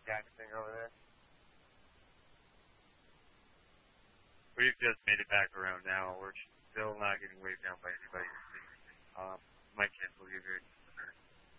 cactusing over there. We've just made it back around now. We're still not getting waved down by anybody. Might cancel you, dude.